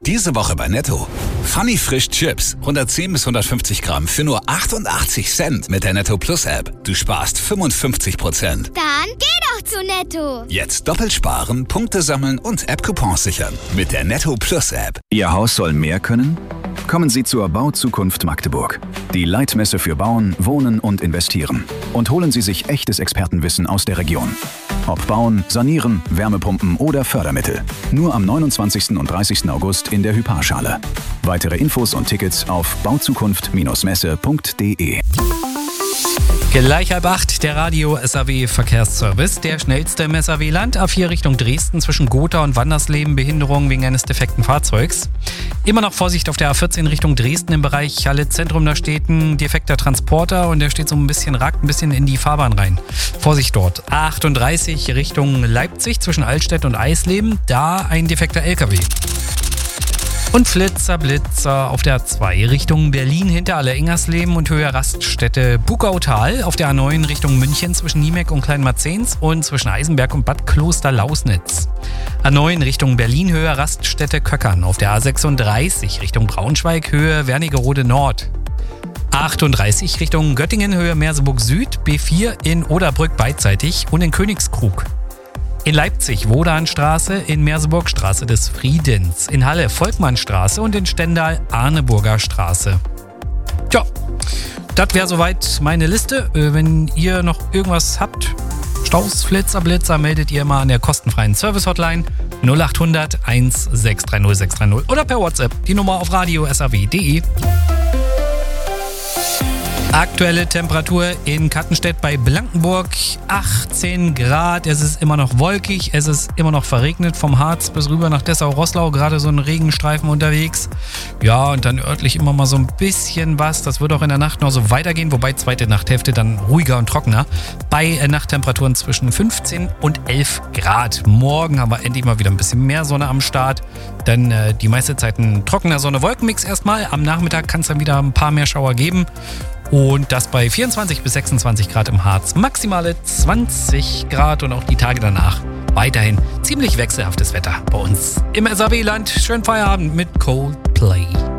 Diese Woche bei Netto. Funny Frisch Chips, 110 bis 150 Gramm für nur 88 Cent mit der Netto Plus App. Du sparst 55%. Dann geh doch zu Netto. Jetzt doppelt sparen, Punkte sammeln und App-Coupons sichern mit der Netto Plus App. Ihr Haus soll mehr können? Kommen Sie zur Bauzukunft Magdeburg. Die Leitmesse für Bauen, Wohnen und Investieren. Und holen Sie sich echtes Expertenwissen aus der Region. Ob Bauen, Sanieren, Wärmepumpen oder Fördermittel. Nur am 29. und 30. August in der Hyparschale. Weitere Infos und Tickets auf bauzukunft-messe.de. Gleich 7:30, der Radio SAW Verkehrsservice. Der schnellste im SAW-Land. A4 Richtung Dresden zwischen Gotha und Wandersleben. Behinderung wegen eines defekten Fahrzeugs. Immer noch Vorsicht auf der A14 Richtung Dresden im Bereich Halle Zentrum. Da steht ein defekter Transporter und der steht so ein bisschen, ragt ein bisschen in die Fahrbahn rein. Vorsicht dort. A38 Richtung Leipzig zwischen Altstedt und Eisleben. Da ein defekter LKW. Und Blitzer auf der A2 Richtung Berlin hinter Aller-Ingersleben und Höhe Raststätte Bukautal. Auf der A9 Richtung München zwischen Niemek und Kleinmarzens und zwischen Eisenberg und Bad Kloster-Lausnitz. A9 Richtung Berlin Höhe Raststätte Köckern. Auf der A36 Richtung Braunschweig Höhe Wernigerode Nord. A38 Richtung Göttingen Höhe Merseburg Süd. B4 in Oderbrück beidseitig und in Königskrug. In Leipzig Wodanstraße, in Merseburg Straße des Friedens, in Halle Volkmannstraße und in Stendal Arneburger Straße. Tja, das wäre soweit meine Liste. Wenn ihr noch irgendwas habt, Staus, Blitzer, meldet ihr mal an der kostenfreien Service-Hotline 0800 1630 630 oder per WhatsApp die Nummer auf radio.saw.de. Aktuelle Temperatur in Kattenstedt bei Blankenburg 18 Grad. Es ist immer noch wolkig, es ist immer noch verregnet. Vom Harz bis rüber nach Dessau-Roßlau gerade so ein Regenstreifen unterwegs. Ja, und dann örtlich immer mal so ein bisschen was. Das wird auch in der Nacht noch so weitergehen, wobei zweite Nachthälfte dann ruhiger und trockener. Bei Nachttemperaturen zwischen 15 und 11 Grad. Morgen haben wir endlich mal wieder ein bisschen mehr Sonne am Start. Dann die meiste Zeit ein trockener Sonne-Wolkenmix erstmal. Am Nachmittag kann es dann wieder ein paar mehr Schauer geben. Und das bei 24 bis 26 Grad im Harz. Maximale 20 Grad und auch die Tage danach weiterhin ziemlich wechselhaftes Wetter bei uns im SAW-Land. Schönen Feierabend mit Coldplay.